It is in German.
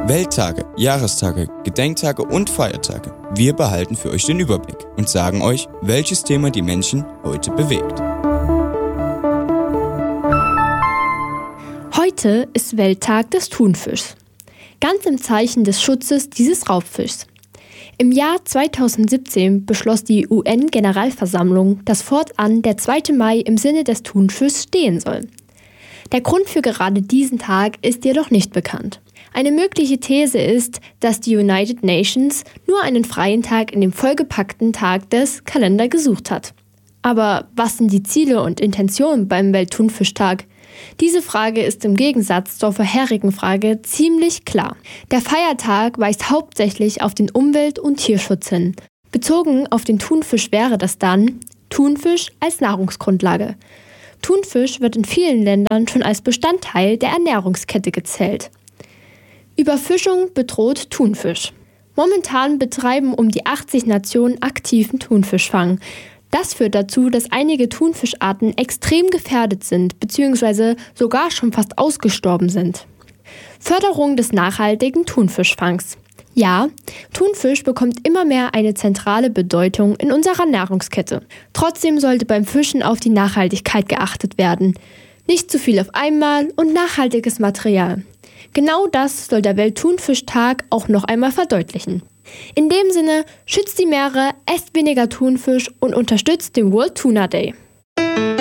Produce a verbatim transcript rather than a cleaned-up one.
Welttage, Jahrestage, Gedenktage und Feiertage. Wir behalten für euch den Überblick und sagen euch, welches Thema die Menschen heute bewegt. Heute ist Welttag des Thunfischs. Ganz im Zeichen des Schutzes dieses Raubfischs. Im Jahr zweitausendsiebzehn beschloss die U N-Generalversammlung, dass fortan der zweite Mai im Sinne des Thunfischs stehen soll. Der Grund für gerade diesen Tag ist jedoch nicht bekannt. Eine mögliche These ist, dass die United Nations nur einen freien Tag in dem vollgepackten Tag des Kalender gesucht hat. Aber was sind die Ziele und Intentionen beim Weltthunfischtag? Diese Frage ist im Gegensatz zur vorherigen Frage ziemlich klar. Der Feiertag weist hauptsächlich auf den Umwelt- und Tierschutz hin. Bezogen auf den Thunfisch wäre das dann Thunfisch als Nahrungsgrundlage. Thunfisch wird in vielen Ländern schon als Bestandteil der Ernährungskette gezählt. Überfischung bedroht Thunfisch. Momentan betreiben um die achtzig Nationen aktiven Thunfischfang. Das führt dazu, dass einige Thunfischarten extrem gefährdet sind bzw. sogar schon fast ausgestorben sind. Förderung des nachhaltigen Thunfischfangs. Ja, Thunfisch bekommt immer mehr eine zentrale Bedeutung in unserer Nahrungskette. Trotzdem sollte beim Fischen auf die Nachhaltigkeit geachtet werden. Nicht zu viel auf einmal und nachhaltiges Material. Genau das soll der Weltthunfischtag auch noch einmal verdeutlichen. In dem Sinne, schützt die Meere, esst weniger Thunfisch und unterstützt den World Tuna Day.